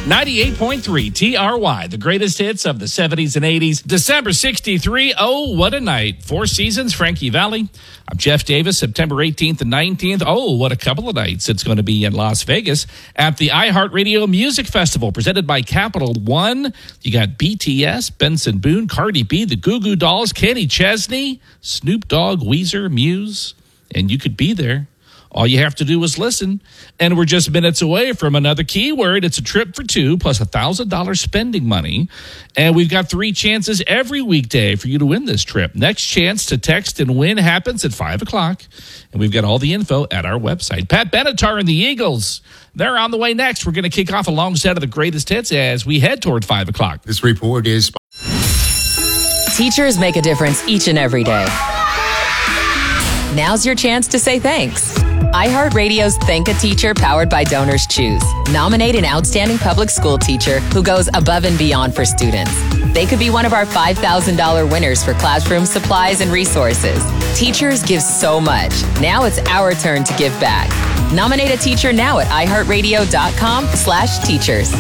98.3 TRY, the greatest hits of the 70s and 80s. December 63, oh, what a night. Four Seasons, Frankie Valli. I'm Jeff Davis, September 18th and 19th. Oh, what a couple of nights it's going to be in Las Vegas at the iHeartRadio Music Festival, presented by Capital One. You got BTS, Benson Boone, Cardi B, the Goo Goo Dolls, Kenny Chesney, Snoop Dogg, Weezer, Muse, and you could be there. All you have to do is listen. And we're just minutes away from another keyword. It's a trip for two plus $1,000 spending money. And we've got 3 chances every weekday for you to win this trip. Next chance to text and win happens at 5 o'clock. And we've got all the info at our website. Pat Benatar and the Eagles, they're on the way next. We're going to kick off a long set of the greatest hits as we head toward 5 o'clock. This report is... Teachers make a difference each and every day. Now's your chance to say thanks. iHeartRadio's Thank a Teacher, powered by Donors Choose. Nominate an outstanding public school teacher who goes above and beyond for students. They could be one of our $5,000 winners for classroom supplies and resources. Teachers give so much. Now it's our turn to give back. Nominate a teacher now at iHeartRadio.com/teachers.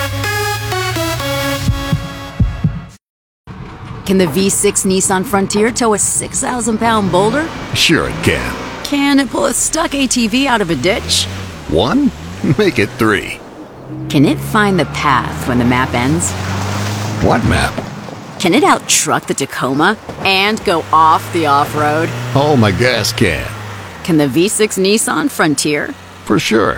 Can the V6 Nissan Frontier tow a 6,000-pound boulder? Sure it can. Can it pull a stuck ATV out of a ditch? 1? Make it 3. Can it find the path when the map ends? What map? Can it out-truck the Tacoma and go off the off-road? Oh, my gas can. Can the V6 Nissan Frontier? For sure.